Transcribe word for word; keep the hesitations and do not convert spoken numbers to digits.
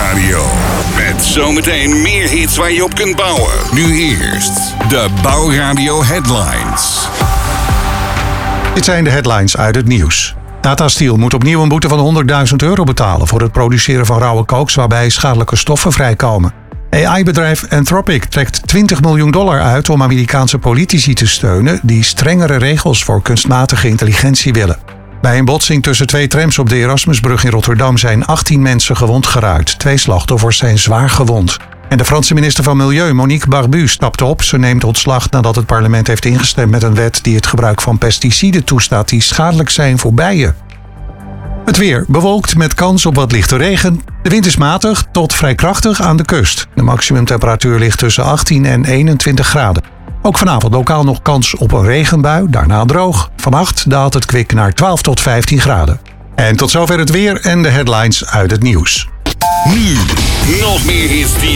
Bouwradio. Met zometeen meer hits waar je op kunt bouwen. Nu eerst de Bouwradio Headlines. Dit zijn de headlines uit het nieuws. Tata Steel moet opnieuw een boete van honderdduizend euro betalen voor het produceren van rauwe kooks waarbij schadelijke stoffen vrijkomen. A I-bedrijf Anthropic trekt twintig miljoen dollar uit om Amerikaanse politici te steunen die strengere regels voor kunstmatige intelligentie willen. Bij een botsing tussen twee trams op de Erasmusbrug in Rotterdam zijn achttien mensen gewond geraakt. Twee slachtoffers zijn zwaar gewond. En de Franse minister van Milieu, Monique Barbu, stapte op. Ze neemt ontslag nadat het parlement heeft ingestemd met een wet die het gebruik van pesticiden toestaat die schadelijk zijn voor bijen. Het weer bewolkt met kans op wat lichte regen. De wind is matig tot vrij krachtig aan de kust. De maximumtemperatuur ligt tussen achttien en eenentwintig graden. Ook vanavond lokaal nog kans op een regenbui, daarna droog. Vannacht daalt het kwik naar twaalf tot vijftien graden. En tot zover het weer en de headlines uit het nieuws. Nu nog meer hits die